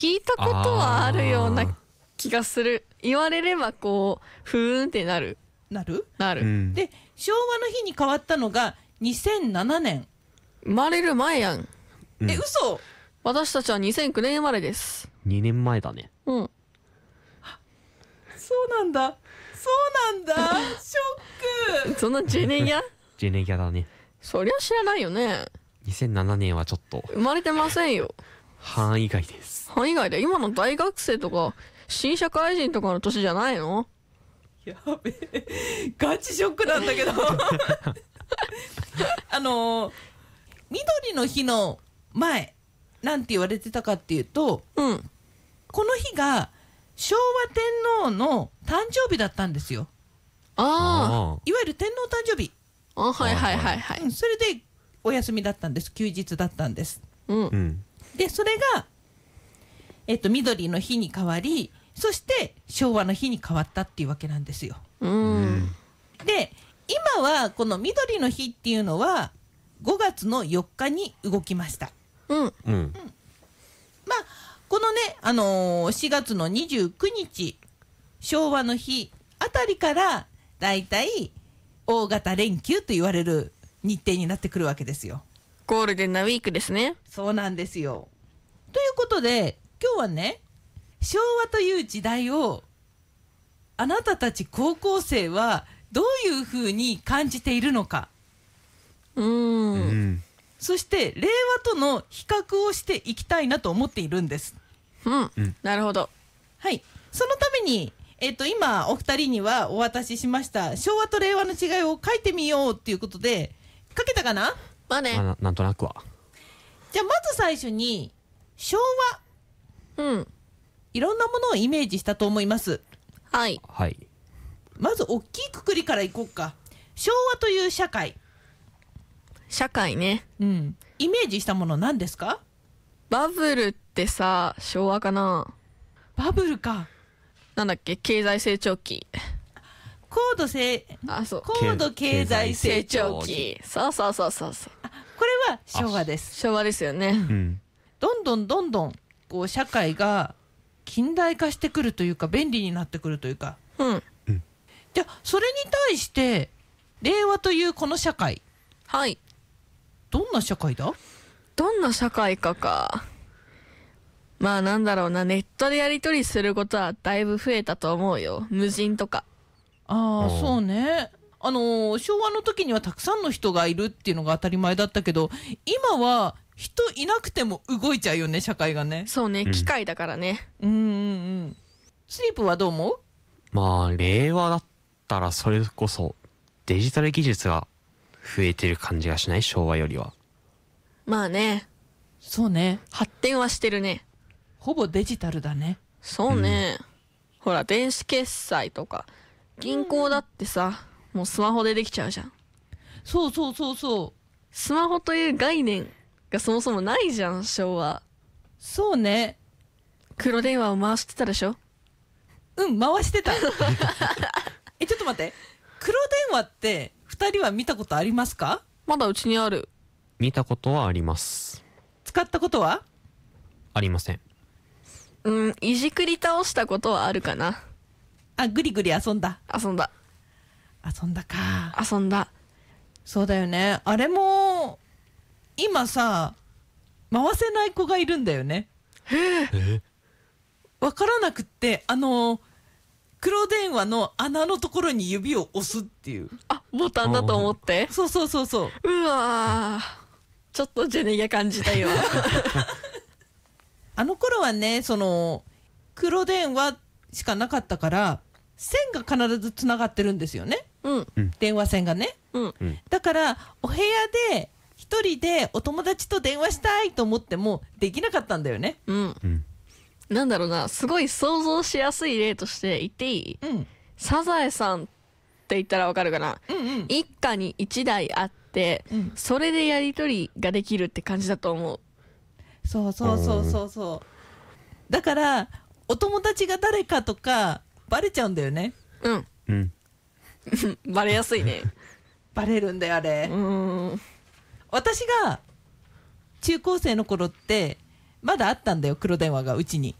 聞いたことはあるような気がする。言われればこうふーんってなる。 なる？ で、 昭和の日に変わったのが2007年。 生まれる前やん。 嘘？ 私たちは2009年生まれです。 2年前だね。 うん。 そうなんだ。そうなんだ。ショック。 そんなジェネギャジェネギャだね。 そりゃ知らないよね。 2007年はちょっと生まれてませんよ。 範囲外です。 範囲外で今の大学生とか新社会人とかの年じゃないの？ やべえ、ガチショックなんだけど緑の日の前なんて言われてたかっていうと、この日が昭和天皇の誕生日だったんですよ。 あいわゆる天皇誕生日。 あ、はいはいはいはい。 それでお休みだったんです。休日だったんです。でそれが、緑の日に変わり、そして昭和の日に変わったっていうわけなんですよ。で今はこの緑の日っていうのは5月の4日に動きました。まあこのね、4月の29日昭和の日あたりからだいたい大型連休と言われる日程になってくるわけですよ。 ゴールデンなウィークですね。 そうなんですよ。ということで今日はね、昭和という時代をあなたたち高校生はどういうふうに感じているのか、そして令和との比較をしていきたいなと思っているんです。 なるほど。 はい、そのために、今お二人にはお渡ししました昭和と令和の違いを書いてみようっていうことで、書けたかな？ まあね。 なんとなくは。 じゃあまず最初に昭和、いろんなものをイメージしたと思います。 はい。 まず大きいくくりからいこうか。昭和という社会。 社会ね。 イメージしたもの何ですか？ バブルってさ、昭和かな？ バブルか。 なんだっけ、経済成長期。 高度経済成長期。 そうそう。 これは昭和です。 昭和ですよね。 どんどんこう社会が近代化してくるというか、便利になってくるというか。じゃあそれに対して令和というこの社会、どんな社会だ？ どんな社会か。まあなんだろうな、ネットでやり取りすることはだいぶ増えたと思うよ。無人とか。 そうね。昭和の時にはたくさんの人がいるっていうのが当たり前だったけど、今は人いなくても動いちゃうよね、社会がね。 そうね、機械だからね。 スリープはどう思う？ まあ令和だったらそれこそデジタル技術が増えてる感じがしない？昭和よりは。 まあね。 そうね。 発展はしてるね。 ほぼデジタルだね。 そうね。ほら、電子決済とか銀行だってさ、もうスマホでできちゃうじゃん。 そう。 スマホという概念がそもそもないじゃん、昭和。 そうね。 黒電話を回してたでしょ？ 回してたちょっと待って、黒電話って2人は見たことありますか？ まだうちにある。 見たことはあります。 使ったことは？ ありません。 いじくり倒したことはあるかな。 ぐりぐり遊んだか。 遊んだ。 そうだよね。あれも今さ回せない子がいるんだよね。わからなくって、黒電話の穴のところに指を押すっていう。 ボタンだと思って。 そう。 うわー、ちょっとジェネギャ感じたよ。 あの頃はね、その黒電話しかなかったから線が必ずつながってるんですよね。電話線がね。だからお部屋で一人でお友達と電話したいと思ってもできなかったんだよね。 なんだろうな、すごい想像しやすい例として言っていい？サザエさんって言ったらわかるかな。一家に一台あって、それでやり取りができるって感じだと思う。 そうだからお友達が誰かとかバレちゃうんだよね。 バレやすいね。 バレるんだよあれ。私が中高生の頃ってまだあったんだよ、黒電話がうちに。